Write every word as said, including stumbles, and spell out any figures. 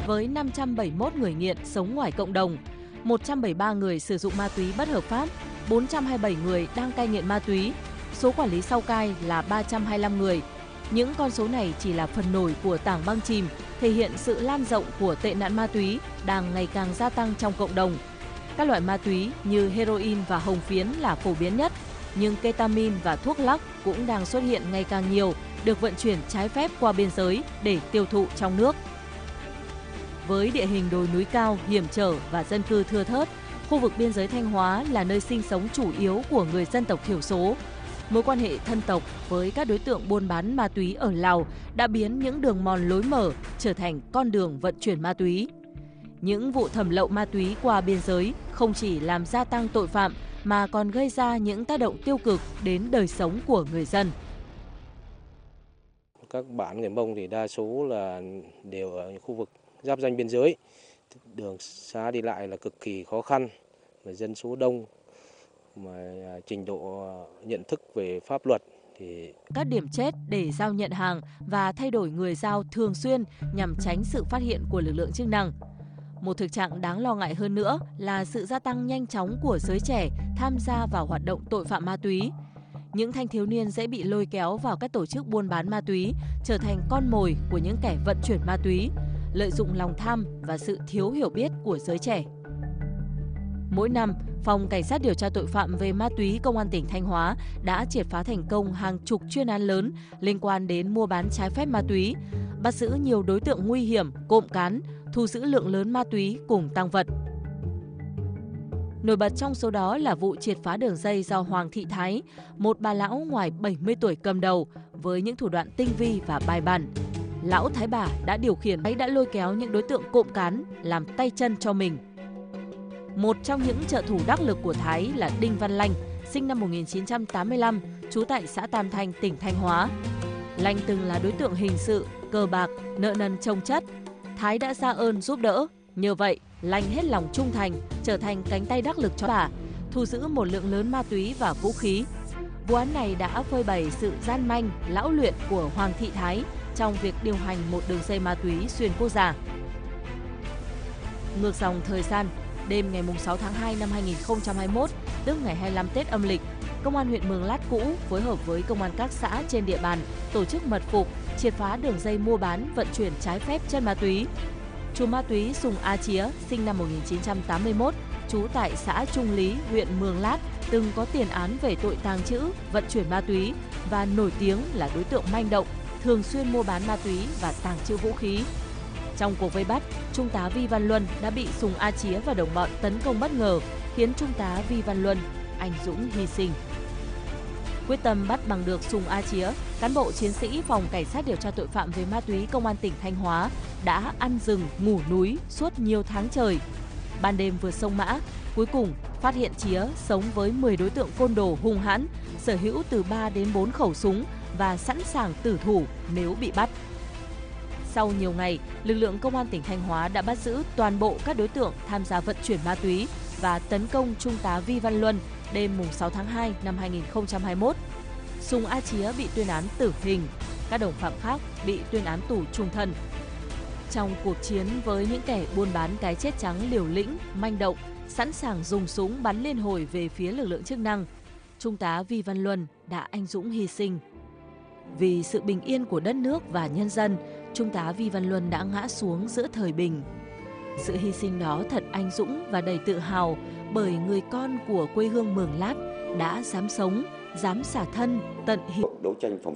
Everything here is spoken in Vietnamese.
với năm trăm bảy mươi mốt người nghiện sống ngoài cộng đồng, một trăm bảy mươi ba người sử dụng ma túy bất hợp pháp, bốn trăm hai mươi bảy người đang cai nghiện ma túy. Số quản lý sau cai là ba trăm hai mươi lăm người. Những con số này chỉ là phần nổi của tảng băng chìm, thể hiện sự lan rộng của tệ nạn ma túy đang ngày càng gia tăng trong cộng đồng. Các loại ma túy như heroin và hồng phiến là phổ biến nhất, nhưng ketamin và thuốc lắc cũng đang xuất hiện ngày càng nhiều, được vận chuyển trái phép qua biên giới để tiêu thụ trong nước. Với địa hình đồi núi cao, hiểm trở và dân cư thưa thớt, khu vực biên giới Thanh Hóa là nơi sinh sống chủ yếu của người dân tộc thiểu số. Mối quan hệ thân tộc với các đối tượng buôn bán ma túy ở Lào đã biến những đường mòn lối mở trở thành con đường vận chuyển ma túy. Những vụ thẩm lậu ma túy qua biên giới không chỉ làm gia tăng tội phạm mà còn gây ra những tác động tiêu cực đến đời sống của người dân. Các bản người Mông thì đa số là đều ở khu vực giáp ranh biên giới, đường xá đi lại là cực kỳ khó khăn, và dân số đông, mà trình độ nhận thức về pháp luật thì các điểm chết để giao nhận hàng và thay đổi người giao thường xuyên nhằm tránh sự phát hiện của lực lượng chức năng. Một thực trạng đáng lo ngại hơn nữa là sự gia tăng nhanh chóng của giới trẻ tham gia vào hoạt động tội phạm ma túy. Những thanh thiếu niên dễ bị lôi kéo vào các tổ chức buôn bán ma túy, trở thành con mồi của những kẻ vận chuyển ma túy, lợi dụng lòng tham và sự thiếu hiểu biết của giới trẻ. Mỗi năm, Phòng Cảnh sát điều tra tội phạm về ma túy Công an tỉnh Thanh Hóa đã triệt phá thành công hàng chục chuyên án lớn liên quan đến mua bán trái phép ma túy, bắt giữ nhiều đối tượng nguy hiểm, cộng cán, thu giữ lượng lớn ma túy cùng tang vật. Nổi bật trong số đó là vụ triệt phá đường dây do Hoàng Thị Thái, một bà lão ngoài bảy mươi tuổi cầm đầu, với những thủ đoạn tinh vi và bài bản. Lão Thái bà đã điều khiển máy đã lôi kéo những đối tượng cộng cán làm tay chân cho mình. Một trong những trợ thủ đắc lực của Thái là Đinh Văn Lanh, sinh năm một nghìn chín trăm tám mươi lăm, trú tại xã Tam Thanh, tỉnh Thanh Hóa. Lanh từng là đối tượng hình sự, cờ bạc, nợ nần chồng chất. Thái đã ra ơn giúp đỡ. Nhờ vậy, Lanh hết lòng trung thành, trở thành cánh tay đắc lực cho bà, thu giữ một lượng lớn ma túy và vũ khí. Vụ án này đã phơi bày sự gian manh, lão luyện của Hoàng Thị Thái trong việc điều hành một đường dây ma túy xuyên quốc gia. Ngược dòng thời gian, đêm ngày sáu tháng hai năm hai nghìn không trăm hai mươi mốt, tức ngày hai mươi lăm Tết âm lịch, Công an huyện Mường Lát cũ phối hợp với công an các xã trên địa bàn tổ chức mật phục, triệt phá đường dây mua bán vận chuyển trái phép chân ma túy. Chùm ma túy Sùng A Chía, sinh năm một nghìn chín trăm tám mươi mốt, trú tại xã Trung Lý, huyện Mường Lát, từng có tiền án về tội tàng trữ, vận chuyển ma túy và nổi tiếng là đối tượng manh động, thường xuyên mua bán ma túy và tàng trữ vũ khí. Trong cuộc vây bắt, Trung tá Vi Văn Luân đã bị Sùng A Chía và đồng bọn tấn công bất ngờ, khiến Trung tá Vi Văn Luân anh dũng hy sinh. Quyết tâm bắt bằng được Sùng A Chía, cán bộ chiến sĩ Phòng Cảnh sát điều tra tội phạm về ma túy Công an tỉnh Thanh Hóa đã ăn rừng ngủ núi suốt nhiều tháng trời. Ban đêm vượt sông Mã, cuối cùng phát hiện Chía sống với mười đối tượng côn đồ hung hãn, sở hữu từ ba đến bốn khẩu súng và sẵn sàng tử thủ nếu bị bắt. Sau nhiều ngày, lực lượng Công an tỉnh Thanh Hóa đã bắt giữ toàn bộ các đối tượng tham gia vận chuyển ma túy và tấn công Trung tá Vi Văn Luân đêm sáu tháng hai năm hai nghìn không trăm hai mươi mốt. Sùng A Chía bị tuyên án tử hình, các đồng phạm khác bị tuyên án tù chung thân. Trong cuộc chiến với những kẻ buôn bán cái chết trắng liều lĩnh, manh động, sẵn sàng dùng súng bắn liên hồi về phía lực lượng chức năng, Trung tá Vi Văn Luân đã anh dũng hy sinh. Vì sự bình yên của đất nước và nhân dân, Trung tá Vi Văn Luân đã ngã xuống giữa thời bình. Sự hy sinh đó thật anh dũng và đầy tự hào, bởi người con của quê hương Mường Lát đã dám sống, dám xả thân, tận hiến. Đấu tranh phòng